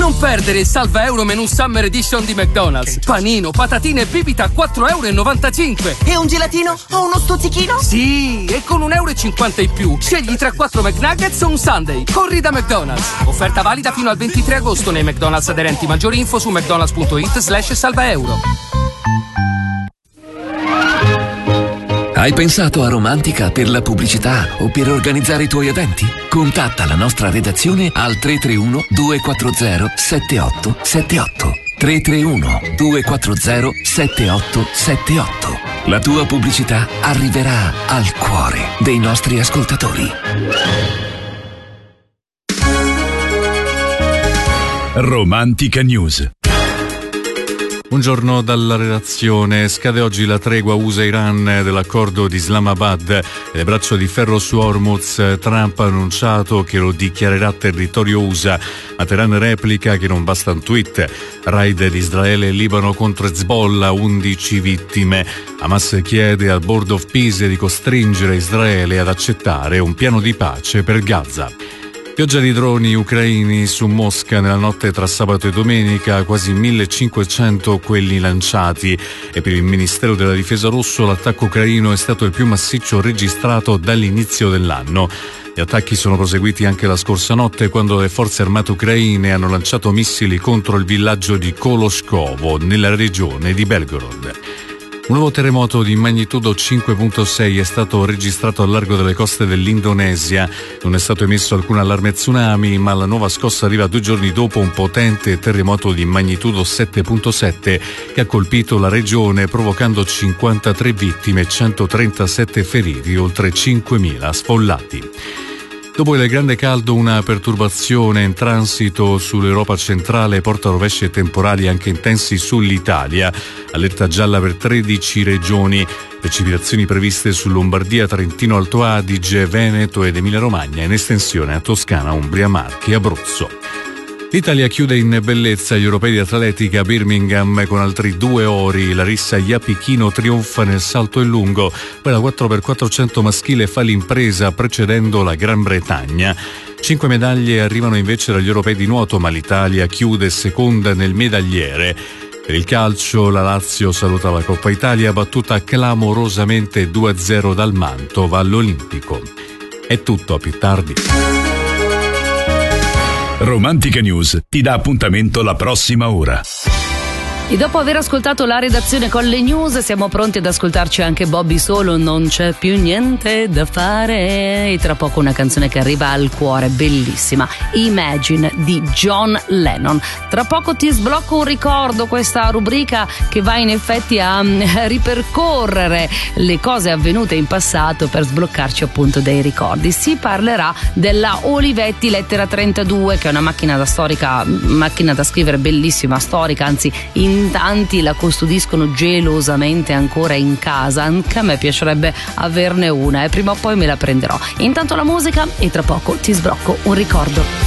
Non perdere il salva euro menù Summer Edition di McDonald's. Panino, patatine e bibita a 4,95 €. E un gelatino o uno stuzzichino? Sì, e con 1,50 € in più scegli tra 4 McNuggets o un Sundae. Corri da McDonald's. Offerta valida fino al 23 agosto nei McDonald's aderenti. Maggiori info su mcdonalds.it/salvaeuro. Hai pensato a Romantica per la pubblicità o per organizzare i tuoi eventi? Contatta la nostra redazione al 331 240 7878. 331 240 7878. La tua pubblicità arriverà al cuore dei nostri ascoltatori. Romantica News. Buongiorno dalla redazione. Scade oggi la tregua USA-Iran dell'accordo di Islamabad e braccio di ferro su Hormuz. Trump ha annunciato che lo dichiarerà territorio USA, ma Teheran replica che non basta un tweet. Raid di Israele e Libano contro Hezbollah, 11 vittime. Hamas chiede al Board of Peace di costringere Israele ad accettare un piano di pace per Gaza. Pioggia di droni ucraini su Mosca nella notte tra sabato e domenica, quasi 1500 quelli lanciati, e per il Ministero della Difesa russo l'attacco ucraino è stato il più massiccio registrato dall'inizio dell'anno. Gli attacchi sono proseguiti anche la scorsa notte, quando le forze armate ucraine hanno lanciato missili contro il villaggio di Koloskovo nella regione di Belgorod. Un nuovo terremoto di magnitudo 5.6 è stato registrato al largo delle coste dell'Indonesia. Non è stato emesso alcun allarme tsunami, ma la nuova scossa arriva 2 giorni dopo un potente terremoto di magnitudo 7.7 che ha colpito la regione, provocando 53 vittime e 137 feriti, oltre 5.000 sfollati. Dopo il grande caldo, una perturbazione in transito sull'Europa centrale porta rovesci e temporali anche intensi sull'Italia. Allerta gialla per 13 regioni. Precipitazioni previste su Lombardia, Trentino, Alto Adige, Veneto ed Emilia-Romagna, in estensione a Toscana, Umbria, Marche e Abruzzo. L'Italia chiude in bellezza gli europei di atletica a Birmingham con altri 2 ori. Larissa Iapichino trionfa nel salto in lungo, poi la 4x400 maschile fa l'impresa precedendo la Gran Bretagna. 5 medaglie arrivano invece dagli europei di nuoto, ma l'Italia chiude seconda nel medagliere. Per il calcio, la Lazio saluta la Coppa Italia, battuta clamorosamente 2-0 dal Mantova all'Olimpico. È tutto, a più tardi. Romantica News ti dà appuntamento la prossima ora. E dopo aver ascoltato la redazione con le news, siamo pronti ad ascoltarci anche Bobby Solo, Non c'è più niente da fare. E tra poco una canzone che arriva al cuore, bellissima, Imagine di John Lennon. Tra poco ti sblocco un ricordo, questa rubrica che va in effetti a ripercorrere le cose avvenute in passato per sbloccarci appunto dei ricordi. Si parlerà della Olivetti Lettera 32, che è una macchina da scrivere bellissima, storica, anzi in tanti la custodiscono gelosamente ancora in casa. Anche a me piacerebbe averne una e prima o poi me la prenderò. Intanto la musica e tra poco ti sblocco un ricordo.